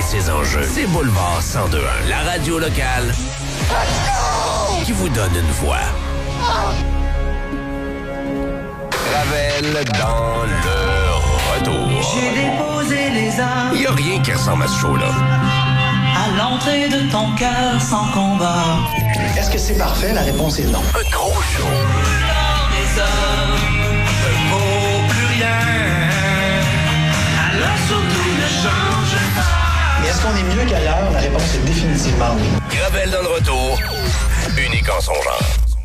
ses enjeux. C'est Boulevard 102.1, la radio locale qui vous donne une voix. Ravel dans le retour. J'ai déposé les armes. Il n'y a rien qui ressemble à ce show-là. À l'entrée de ton cœur sans combat. Est-ce que c'est parfait? La réponse est non. Un gros show. L'or des hommes ne vaut plus rien. Alors surtout ne change pas. Mais est-ce qu'on est mieux qu'ailleurs? La réponse est définitivement oui. Ravel dans le retour. Unique en son genre.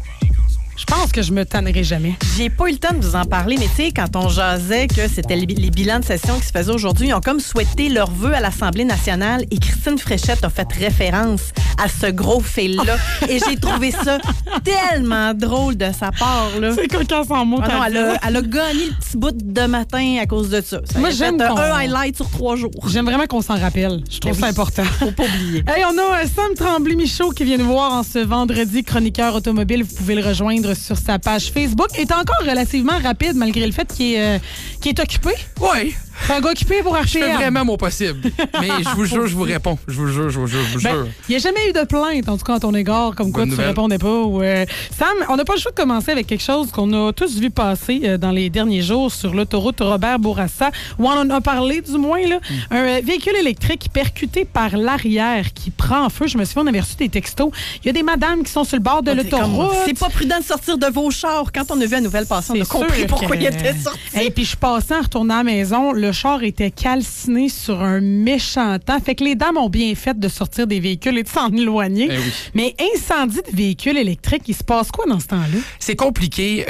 Je pense que je me tannerai jamais. J'ai pas eu le temps de vous en parler, mais tu sais, quand on jasait que c'était les bilans de session qui se faisaient aujourd'hui, ils ont comme souhaité leurs vœux à l'Assemblée nationale et Christine Fréchette a fait référence à ce gros fil-là. Et j'ai trouvé ça tellement drôle de sa part, là. C'est cocasse en mots. Ah non, elle a gagné le petit bout de matin à cause de ça. Moi, j'aime fait qu'on- un highlight sur 3 jours. J'aime vraiment qu'on s'en rappelle. Je trouve Ben ça oui. important. Faut pas oublier. Hey, on a Sam Tremblay-Michaud qui vient nous voir en ce vendredi, chroniqueur automobile. Vous pouvez le rejoindre sur sa page Facebook. Il est encore relativement rapide malgré le fait qu'il est occupé. Oui, C'est un gars occupé pour je fais RPM. vraiment mon possible. Mais je vous jure, je vous réponds. Je vous jure. Ben, il n'y a jamais eu de plainte, en tout cas, à ton égard, comme quoi Bonne tu nouvelle. répondais pas. Sam, on n'a pas le choix de commencer avec quelque chose qu'on a tous vu passer dans les derniers jours sur l'autoroute Robert Bourassa, où on en a parlé, du moins. Là. Un véhicule électrique percuté par l'arrière qui prend en feu. Je me souviens, on avait reçu des textos. Il y a des madames qui sont sur le bord de l'autoroute. C'est pas prudent de sortir de vos chars. Quand on a vu la nouvelle passer, on a C'est compris sûr pourquoi que- il était sorti. Et puis je passais en retournant à la maison, le char était calciné sur un méchant temps. Fait que les dames ont bien fait de sortir des véhicules et de s'en éloigner. Eh oui. Mais incendie de véhicules électriques, il se passe quoi dans ce temps-là? C'est compliqué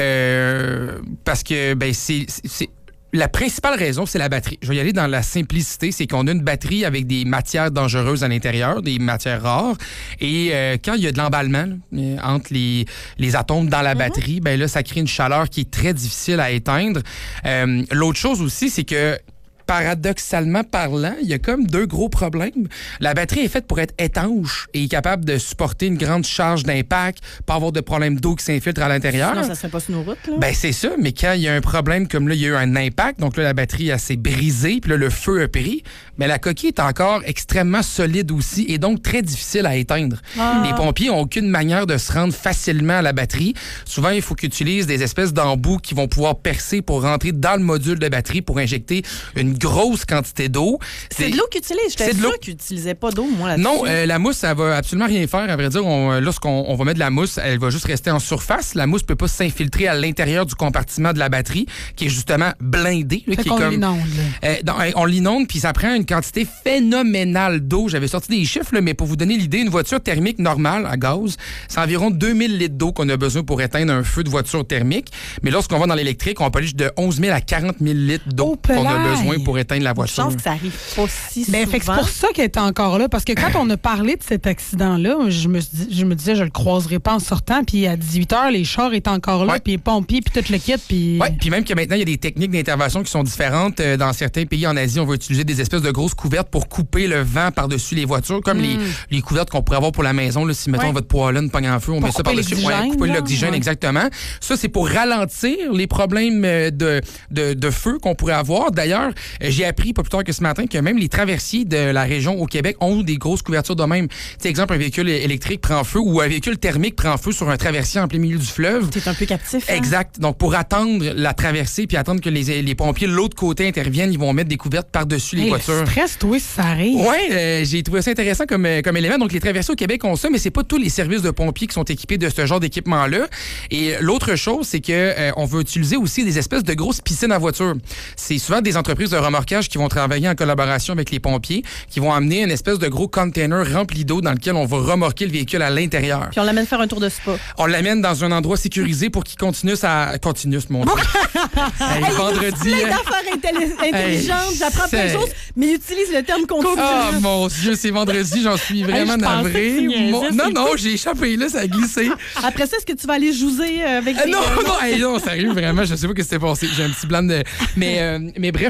parce que c'est la principale raison, c'est la batterie. Je vais y aller dans la simplicité, c'est qu'on a une batterie avec des matières dangereuses à l'intérieur, des matières rares. Et quand il y a de l'emballement là, entre les atomes dans la batterie, ben là, ça crée une chaleur qui est très difficile à éteindre. L'autre chose aussi, c'est que paradoxalement parlant, il y a comme deux gros problèmes. La batterie est faite pour être étanche et capable de supporter une grande charge d'impact, pas avoir de problème d'eau qui s'infiltre à l'intérieur. Sinon, ça serait pas sur nos routes. Là. Ben c'est ça, mais quand il y a un problème comme là, il y a eu un impact, donc là, la batterie elle s'est brisée, puis là, le feu a pris, mais la coquille est encore extrêmement solide aussi et donc très difficile à éteindre. Les pompiers n'ont aucune manière de se rendre facilement à la batterie. Souvent, il faut qu'ils utilisent des espèces d'embouts qui vont pouvoir percer pour rentrer dans le module de batterie pour injecter une grosse quantité d'eau. C'est de l'eau qu'ils utilisent. J'étais C'est de l'eau. sûre qu'ils n'utilisaient pas d'eau, moi, là-dessus. Non, la mousse, ça va absolument rien faire. À vrai dire, lorsqu'on va mettre de la mousse, elle va juste rester en surface. La mousse peut pas s'infiltrer à l'intérieur du compartiment de la batterie, qui est justement blindé. Là, Fait qui qu'on est comme, l'inonde, on l'inonde, puis ça prend une quantité phénoménale d'eau. J'avais sorti des chiffres, là, mais pour vous donner l'idée, une voiture thermique normale à gaz, c'est environ 2000 litres d'eau qu'on a besoin pour éteindre un feu de voiture thermique. Mais lorsqu'on va dans l'électrique, on peut aller de 11 000 à 40 000 litres d'eau Oh, qu'on a pelaille! besoin pour éteindre la Je voiture. pense que ça arrive pas si Ben, souvent. fait que c'est pour ça qu'elle est encore là. Parce que quand on a parlé de cet accident-là, je me disais, je le croiserai pas en sortant. Puis à 18h, les chars étaient encore là. Ouais. Puis les pompiers, puis tout le kit. Puis Oui, puis même que maintenant, il y a des techniques d'intervention qui sont différentes. Dans certains pays en Asie, on va utiliser des espèces de grosses couvertes pour couper le vent par-dessus les voitures, comme les couvertes qu'on pourrait avoir pour la maison. Là, si, mettons, Ouais. votre poêle Pour pogne en feu, on met ça couper par-dessus. l'oxygène, Couper là. l'oxygène, Ouais. exactement. Ça, c'est pour ralentir les problèmes de feu qu'on pourrait avoir. D'ailleurs, j'ai appris pas plus tard que ce matin que même les traversiers de la région au Québec ont des grosses couvertures de même. Tu sais, exemple, un véhicule électrique prend feu ou un véhicule thermique prend feu sur un traversier en plein milieu du fleuve. T'es un peu captif. Hein? Exact. Donc, pour attendre la traversée puis attendre que les pompiers de l'autre côté interviennent, ils vont mettre des couvertes par-dessus les Hey, le voitures. stress, toi, si ça arrive. Oui, j'ai trouvé ça intéressant comme élément. Donc, les traversées au Québec ont ça, mais c'est pas tous les services de pompiers qui sont équipés de ce genre d'équipement-là. Et l'autre chose, c'est que on veut utiliser aussi des espèces de grosses piscines à voiture. C'est souvent des entreprises de remorquage qui vont travailler en collaboration avec les pompiers, qui vont amener une espèce de gros container rempli d'eau dans lequel on va remorquer le véhicule à l'intérieur. Puis on l'amène faire un tour de spa. On l'amène dans un endroit sécurisé pour qu'il continue mon Dieu. Hey, vendredi. Plein d'affaires intelligentes. J'apprends plein de c'est- choses, mais il utilise le terme continu. Oh mon Dieu, c'est vendredi, j'en suis vraiment Hey, je pensais navré. que tu niaisais, Non, c'est non, j'ai échappé là, ça a glissé. Après ça, est-ce que tu vas aller jouser avec des... Non, non, hey, non, sérieux, vraiment, je sais pas ce qui s'est passé. J'ai un petit blanc de. Mais bref, pour l'eau,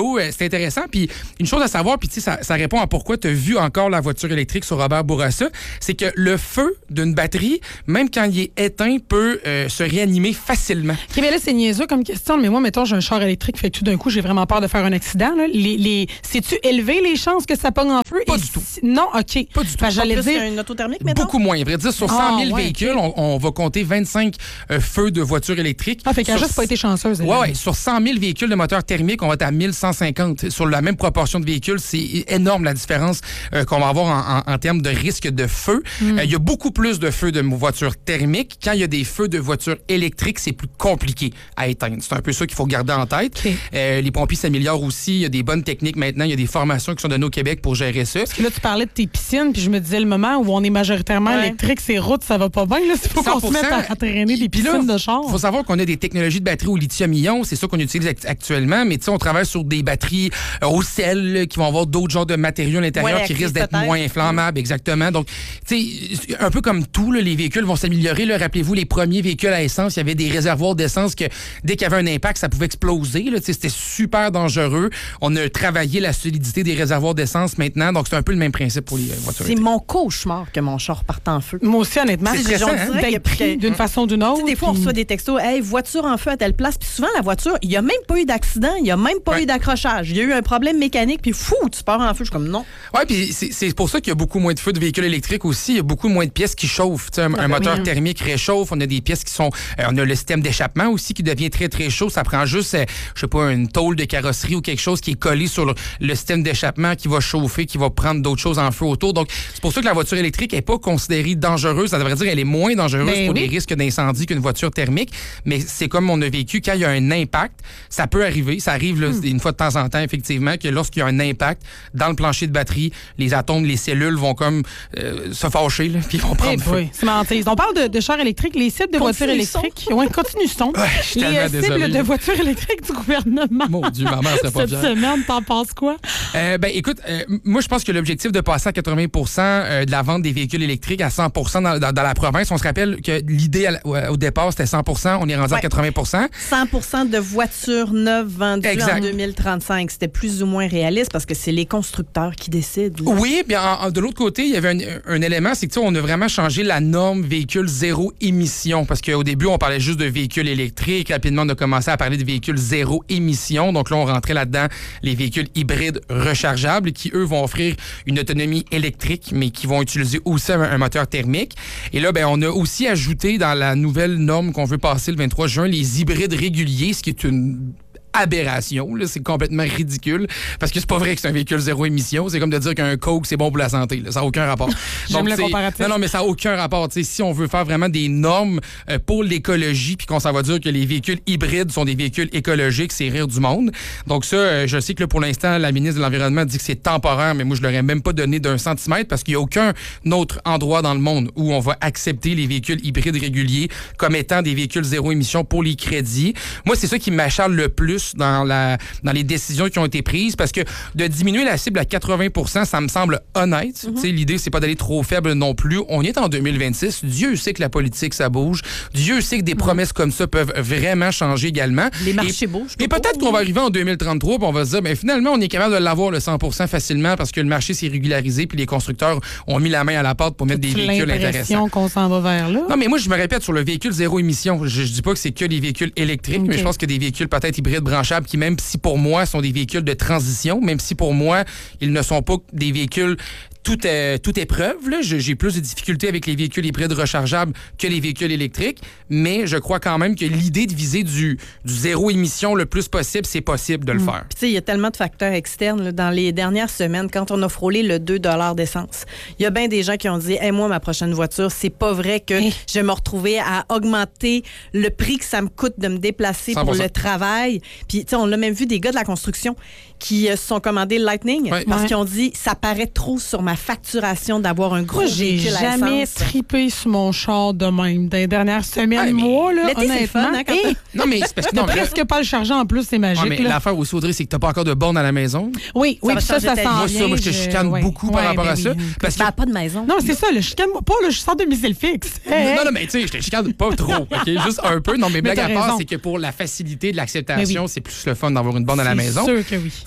vidéo. C'est intéressant. Puis une chose à savoir, puis tu sais, ça répond à pourquoi tu as vu encore la voiture électrique sur Robert Bourassa, c'est que le feu d'une batterie, même quand il est éteint, peut se réanimer facilement. OK, mais là, c'est niaiseux comme question, mais moi, mettons, j'ai un char électrique, fait que tout d'un coup, j'ai vraiment peur de faire un accident. Là. C'est-tu élevé les chances que ça pogne en feu? Pas du tout. Non, OK. Pas du tout. J'allais dire une auto thermique, mettons? Beaucoup moins. À vrai dire, sur 100 000 véhicules, on va compter 25 feux de voitures électriques. Ah, fait qu'elle n'a juste pas été chanceuse. Oui, sur 100 000 véhicules de moteur thermique, on va être à 1150. Sur la même proportion de véhicules, c'est énorme la différence qu'on va avoir en termes de risque de feu. Il y a beaucoup plus de feux de voitures thermiques. Quand il y a des feux de voitures électriques, c'est plus compliqué à éteindre. C'est un peu ça qu'il faut garder en tête. Okay. Les pompiers s'améliorent aussi. Il y a des bonnes techniques maintenant. Il y a des formations qui sont données au Québec pour gérer ça. Parce que là, tu parlais de tes piscines, puis je me disais, le moment où on est majoritairement électrique, ces routes, ça va pas bien. Il faut qu'on se mette à traîner des piscines de char. Il faut savoir qu'on a des technologies de batterie au lithium-ion. C'est ça qu'on utilise actuellement. Mais tu sais, on travaille sur des batteries au sel là, qui vont avoir d'autres genres de matériaux à l'intérieur qui risquent d'être moins inflammables. Exactement. Donc, tu sais, un peu comme tout, là, les véhicules vont s'améliorer. Là. Rappelez-vous, les premiers véhicules à essence, il y avait des réservoirs d'essence que dès qu'il y avait un impact, ça pouvait exploser. Là. C'était super dangereux. On a travaillé la solidité des réservoirs d'essence maintenant. Donc, c'est un peu le même principe pour les voitures. C'est mon cauchemar que mon char parte en feu. Moi aussi, honnêtement, c'est d'être pris d'une façon ou d'une autre. Des fois, on reçoit des textos, hey, voiture en feu à telle place. Puis souvent, la voiture, il n'y a même pas eu d'accident, il n'y a même pas eu d'accrochage. Il y a eu un problème mécanique, puis fou, tu pars en feu. Je suis comme non. Oui, puis c'est pour ça qu'il y a beaucoup moins de feux de véhicules électriques aussi. Il y a beaucoup moins de pièces qui chauffent. Un moteur thermique réchauffe. On a des pièces qui sont. On a le système d'échappement aussi qui devient très, très chaud. Ça prend juste, je sais pas, une tôle de carrosserie ou quelque chose qui est collé sur le système d'échappement qui va chauffer, qui va prendre d'autres choses en feu autour. Donc, c'est pour ça que la voiture électrique n'est pas considérée dangereuse. Ça devrait dire qu'elle est moins dangereuse pour les risques d'incendie qu'une voiture thermique. Mais c'est comme on a vécu, quand il y a un impact, ça peut arriver. Ça arrive là, une fois de temps en temps, effectivement, que lorsqu'il y a un impact dans le plancher de batterie, les atomes, les cellules vont comme se fâcher, là, puis ils vont prendre feu. C'est mentir. On parle de chars électriques, les cibles de voitures électriques. Oui, continue son. Les cibles de voitures électriques du gouvernement. Mon Dieu, maman, serait pas bien. Cette semaine, t'en penses quoi? Écoute, moi, je pense que l'objectif de passer à 80% de la vente des véhicules électriques à 100% dans la province, on se rappelle que l'idée au départ, c'était 100%. On est rendu à 80%. 100% de voitures neuves vendues en 2035. C'était plus ou moins réaliste parce que c'est les constructeurs qui décident. Là. Oui, bien de l'autre côté, il y avait un élément, c'est que on a vraiment changé la norme véhicule zéro émission parce qu'au début, on parlait juste de véhicules électriques. Rapidement, on a commencé à parler de véhicules zéro émission. Donc là, on rentrait là-dedans les véhicules hybrides rechargeables qui, eux, vont offrir une autonomie électrique, mais qui vont utiliser aussi un moteur thermique. Et là, on a aussi ajouté dans la nouvelle norme qu'on veut passer le 23 juin, les hybrides réguliers, ce qui est une aberration, là, c'est complètement ridicule parce que c'est pas vrai que c'est un véhicule zéro émission, c'est comme de dire qu'un Coke c'est bon pour la santé, là. Ça n'a aucun rapport. J'aime le comparatif. Non, mais ça n'a aucun rapport. T'sais, si on veut faire vraiment des normes pour l'écologie puis qu'on s'en va dire que les véhicules hybrides sont des véhicules écologiques, c'est rire du monde. Donc ça, je sais que là, pour l'instant, la ministre de l'Environnement dit que c'est temporaire, mais moi, je l'aurais même pas donné d'un centimètre parce qu'il n'y a aucun autre endroit dans le monde où on va accepter les véhicules hybrides réguliers comme étant des véhicules zéro émission pour les crédits. Moi, c'est ça qui m'acharne le plus dans les décisions qui ont été prises parce que de diminuer la cible à 80%, ça me semble honnête. L'idée, c'est pas d'aller trop faible non plus. On est en 2026. Dieu sait que la politique, ça bouge. Dieu sait que des promesses comme ça peuvent vraiment changer également. Les marchés bougent. Et peut-être qu'on va arriver en 2033 et on va se dire, finalement, on est capable de l'avoir le 100% facilement parce que le marché s'est régularisé puis les constructeurs ont mis la main à la pâte pour mettre des véhicules intéressants. L'impression qu'on s'en va vers là. Non, mais moi, je me répète sur le véhicule zéro émission. Je dis pas que c'est que les véhicules électriques, mais je pense que des véhicules peut-être hybrides branchables qui, même si pour moi, sont des véhicules de transition, même si pour moi, ils ne sont pas des véhicules toute épreuve. Là. J'ai plus de difficultés avec les véhicules hybrides rechargeables que les véhicules électriques, mais je crois quand même que l'idée de viser du zéro émission le plus possible, c'est possible de le faire. Puis tu sais, il y a tellement de facteurs externes. Là, dans les dernières semaines, quand on a frôlé le 2 $ d'essence, il y a bien des gens qui ont dit « Hey, moi, ma prochaine voiture, c'est pas vrai que je vais me retrouver à augmenter le prix que ça me coûte de me déplacer 100%. Pour le travail. » Puis tu sais, on a même vu des gars de la construction qui se sont commandés le Lightning parce qu'ils ont dit « Ça paraît trop sur ma facturation d'avoir un gros véhicule à essence. » J'ai jamais tripé sur mon char de même dans les dernières semaines, moi, là, l'été, c'est fun, hein, non, mais c'est parce que... presque pas le charger en plus, c'est magique. Mais l'affaire aussi, Audrey, c'est que t'as pas encore de borne à la maison. Oui, ça s'en vient. Moi, je te chicane beaucoup par rapport à ça. Parce que pas de maison. Non, c'est ça, le chicane-moi pas, je sors domicile fixe. Non, mais tu sais, je te chicane pas trop, OK? Juste un peu. Non, mais blague à part, c'est que pour la facilité de l'acceptation, c'est plus le fun d'avoir une borne à la maison. C'est sûr que oui.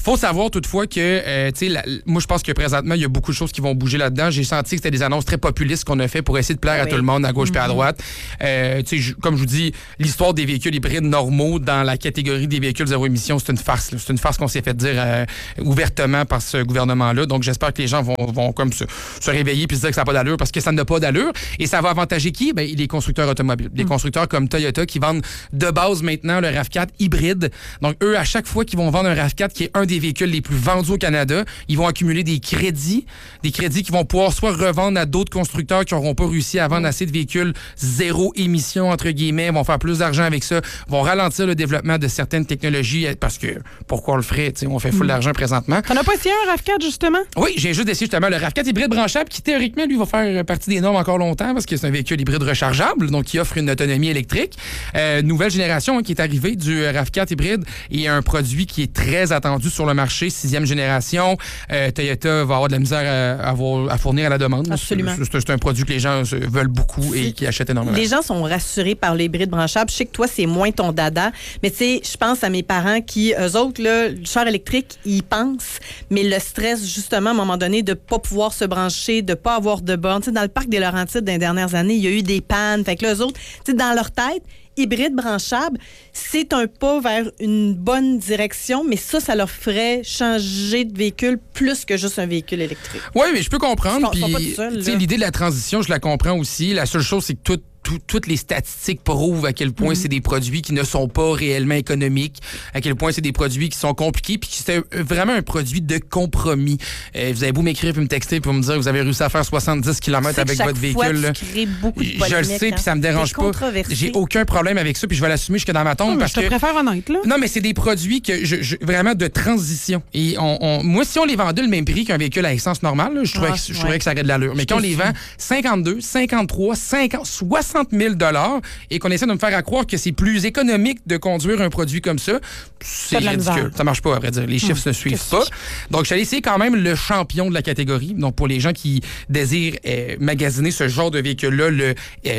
Faut savoir toutefois que, moi, je pense que présentement, il y a beaucoup de choses qui vont bouger là-dedans. J'ai senti que c'était des annonces très populistes qu'on a fait pour essayer de plaire à tout le monde, à gauche puis à droite. Comme je vous dis, l'histoire des véhicules hybrides normaux dans la catégorie des véhicules zéro émission, c'est une farce. C'est une farce qu'on s'est fait dire ouvertement par ce gouvernement-là. Donc, j'espère que les gens vont comme se réveiller puis se dire que ça n'a pas d'allure parce que ça n'a pas d'allure. Et ça va avantager qui? Ben, les constructeurs automobiles. Des constructeurs comme Toyota qui vendent de base maintenant le RAV4 hybride. Donc, eux, à chaque fois qu'ils vont vendre un RAV4 qui est un des véhicules les plus vendus au Canada, ils vont accumuler des crédits qu'ils vont pouvoir soit revendre à d'autres constructeurs qui n'auront pas réussi à vendre assez de véhicules zéro émission, entre guillemets, vont faire plus d'argent avec ça, vont ralentir le développement de certaines technologies parce que pourquoi on le ferait? On fait full d'argent présentement. T'en as pas essayé un RAV4, justement? Oui, j'ai juste essayé justement le RAV4 hybride branchable qui, théoriquement, lui, va faire partie des normes encore longtemps parce que c'est un véhicule hybride rechargeable, donc qui offre une autonomie électrique. Nouvelle génération qui est arrivée du RAV4 hybride et un produit qui est très attendu sur le marché, 6e génération. Toyota va avoir de la misère à fournir à la demande. Absolument. C'est un produit que les gens veulent beaucoup et qui achètent énormément. Les gens sont rassurés par l'hybride branchable. Je sais que toi, c'est moins ton dada, mais tu sais, je pense à mes parents qui, eux autres, là, le char électrique, ils pensent, mais le stress, justement, à un moment donné, de ne pas pouvoir se brancher, de ne pas avoir de borne. Tu sais, dans le parc des Laurentides, dans les dernières années, il y a eu des pannes. Fait que là, eux autres, tu sais, dans leur tête, hybride branchable, c'est un pas vers une bonne direction, mais ça leur ferait changer de véhicule plus que juste un véhicule électrique. Oui, mais je peux comprendre. Ils sont pas tout seuls, l'idée de la transition, je la comprends aussi. La seule chose, c'est que toutes les statistiques prouvent à quel point c'est des produits qui ne sont pas réellement économiques, à quel point c'est des produits qui sont compliqués, puis c'est vraiment un produit de compromis. Vous avez beau m'écrire puis me texter pour me dire que vous avez réussi à faire 70 km avec votre véhicule. Fois, tu crées beaucoup de polémiques, je le sais, puis ça me dérange pas. J'ai aucun problème avec ça, puis je vais l'assumer jusque dans ma tombe. Parce que je te préfère honnête, là. Non, mais c'est des produits que vraiment de transition. Et moi, si on les vendait le même prix qu'un véhicule à essence normale, là, je trouvais que ça aurait de l'allure. Mais quand on les vend 52, 53, 50, 60 000 $ et qu'on essaie de me faire croire que c'est plus économique de conduire un produit comme ça, c'est ridicule. Ça marche pas, à vrai dire. Les chiffres ne suivent pas. Donc, je suis allé essayer quand même le champion de la catégorie. Donc, pour les gens qui désirent magasiner ce genre de véhicule-là, le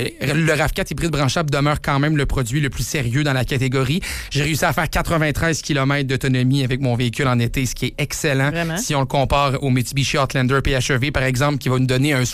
RAV4 hybride branchable demeure quand même le produit le plus sérieux dans la catégorie. J'ai réussi à faire 93 km d'autonomie avec mon véhicule en été, ce qui est excellent. Vraiment? Si on le compare au Mitsubishi Outlander PHEV, par exemple, qui va nous donner un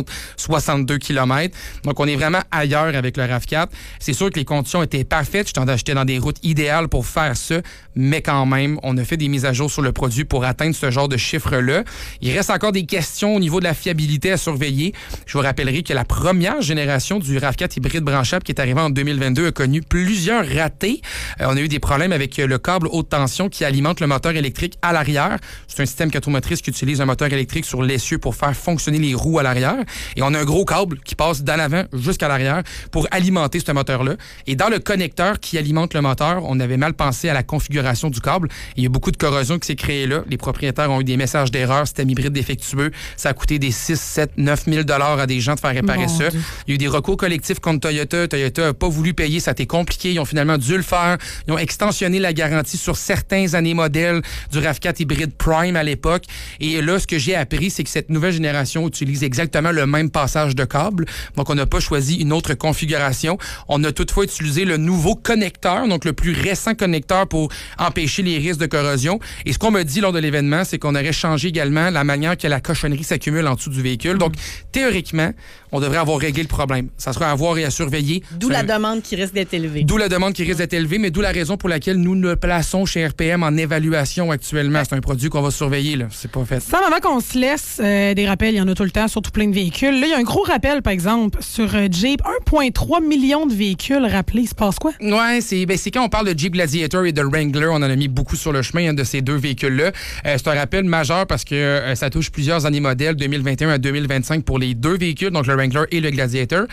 60-62 km. Donc, on est vraiment ailleurs avec le RAV4. C'est sûr que les conditions étaient parfaites. J'étais dans des routes idéales pour faire ça, mais quand même, on a fait des mises à jour sur le produit pour atteindre ce genre de chiffres-là. Il reste encore des questions au niveau de la fiabilité à surveiller. Je vous rappellerai que la première génération du RAV4 hybride branchable qui est arrivée en 2022 a connu plusieurs ratés. On a eu des problèmes avec le câble haute tension qui alimente le moteur électrique à l'arrière. C'est un système quatrimotrice qui utilise un moteur électrique sur l'essieu pour faire fonctionner les roues à l'arrière. Et on a un gros câble qui passe d'en avant jusqu'à l'arrière pour alimenter ce moteur-là. Et dans le connecteur qui alimente le moteur, on avait mal pensé à la configuration du câble. Il y a beaucoup de corrosion qui s'est créée là. Les propriétaires ont eu des messages d'erreur, système hybride défectueux. Ça a coûté des 6, 7, 9 000 $ à des gens de faire réparer ça. Il y a eu des recours collectifs contre Toyota. Toyota n'a pas voulu payer, ça a été compliqué. Ils ont finalement dû le faire. Ils ont extensionné la garantie sur certains années modèles du RAV4 hybride Prime à l'époque. Et là, ce que j'ai appris, c'est que cette nouvelle génération utilise exactement le même passage de câble. Donc, on n'a pas choisi une autre configuration. On a toutefois utilisé le nouveau connecteur, donc le plus récent connecteur pour empêcher les risques de corrosion. Et ce qu'on m'a dit lors de l'événement, c'est qu'on aurait changé également la manière que la cochonnerie s'accumule en dessous du véhicule. Donc, théoriquement, on devrait avoir réglé le problème. Ça sera à voir et à surveiller. D'où la demande qui risque d'être élevée. D'où la demande qui risque d'être élevée, mais d'où la raison pour laquelle nous le plaçons chez RPM en évaluation actuellement. C'est un produit qu'on va surveiller, là. C'est pas fait. Sam, avant qu'on se laisse, des rappels, il y en a tout le temps, surtout plein de véhicules. Là, il y a un gros rappel, par exemple, sur Jeep. 1,3 million de véhicules rappelés. Il se passe quoi? Oui, c'est quand on parle de Jeep Gladiator et de Wrangler, on en a mis beaucoup sur le chemin de ces deux véhicules-là. C'est un rappel majeur parce que ça touche plusieurs années modèles, 2021 à 2025 pour les deux véhicules, donc le Wrangler et le Gladiator.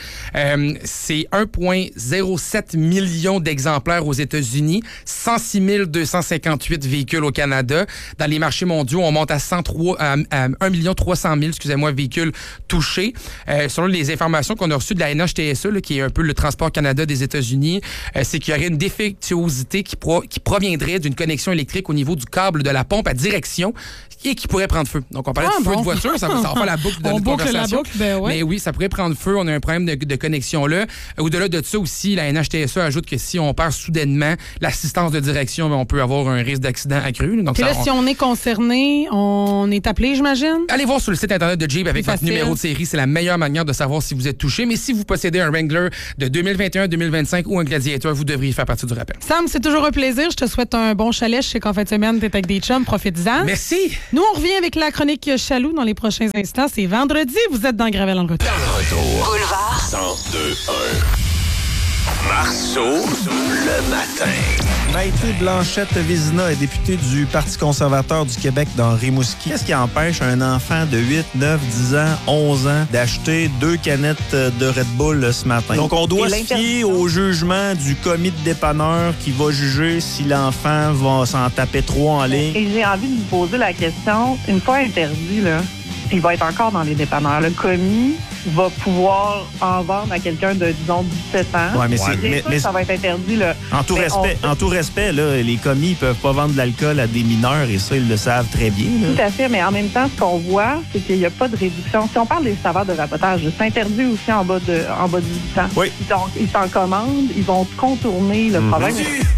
C'est 1,07 million d'exemplaires aux États-Unis, 106 258 véhicules au Canada. Dans les marchés mondiaux, on monte à 1 300 000 véhicules touchés. Selon les informations qu'on a reçues de la NHTSE, là, qui est un peu le Transport Canada des États-Unis, c'est qu'il y aurait une défectuosité qui proviendrait d'une connexion électrique au niveau du câble de la pompe à direction, et qui pourrait prendre feu. Donc, on parlait de feu de voiture, ça va faire la boucle de notre conversation. La boucle, ben ouais. Mais oui, ça pourrait prendre feu. On a un problème de connexion là. Au-delà de ça aussi, la NHTSA ajoute que si on perd soudainement l'assistance de direction, on peut avoir un risque d'accident accru. Donc, puis là, si on est concerné, on est appelé, j'imagine? Allez voir sur le site Internet de Jeep avec votre numéro de série. C'est la meilleure manière de savoir si vous êtes touché. Mais si vous possédez un Wrangler de 2021, 2025 ou un Gladiator, vous devriez faire partie du rappel. Sam, c'est toujours un plaisir. Je te souhaite un bon chalet. Je sais qu'en fin de semaine, t'es avec des chums. Profite-en. Merci. Nous, on revient avec la chronique Chaloux dans les prochains instants. C'est vendredi. Vous êtes dans Gravel en retour. Boulevard 102.1. Marceau, le matin. Maïté Blanchette-Vézina est députée du Parti conservateur du Québec dans Rimouski. Qu'est-ce qui empêche un enfant de 8, 9, 10 ans, 11 ans d'acheter 2 canettes de Red Bull ce matin? Donc, on doit se fier au jugement du commis de dépanneur qui va juger si l'enfant va s'en taper 3 en ligne. Et j'ai envie de vous poser la question, une fois interdit, là, il va être encore dans les dépanneurs. Le commis va pouvoir en vendre à quelqu'un de, disons, 17 ans. Ouais, mais ça va être interdit. Là. En tout respect, là, les commis ne peuvent pas vendre de l'alcool à des mineurs et ça, ils le savent très bien. Là. Tout à fait, mais en même temps, ce qu'on voit, c'est qu'il n'y a pas de réduction. Si on parle des saveurs de vapotage, c'est interdit aussi en bas de 18 ans. Oui. Donc, ils s'en commandent, ils vont contourner le problème.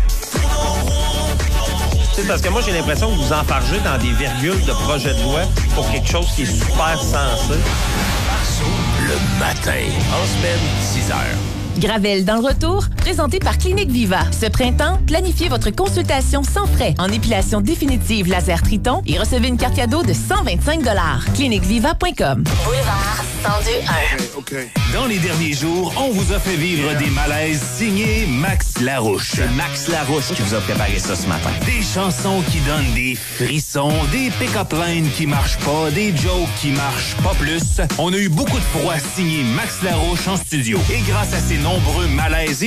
C'est parce que moi, j'ai l'impression que vous enfargez dans des virgules de projet de loi pour quelque chose qui est super sensé. Le matin, en semaine, 6 heures. Gravel dans le retour, présenté par Clinique Viva. Ce printemps, planifiez votre consultation sans frais en épilation définitive laser Triton et recevez une carte cadeau de 125 $. CliniqueViva.com. Boulevard 102.1. Okay. Dans les derniers jours, on vous a fait vivre des malaises signés Max Larouche. C'est Max Larouche qui vous a préparé ça ce matin. Des chansons qui donnent des frissons, des pick-up lines qui marchent pas, des jokes qui marchent pas plus. On a eu beaucoup de froid signé Max Larouche en studio. Et grâce à ses nombreux malaises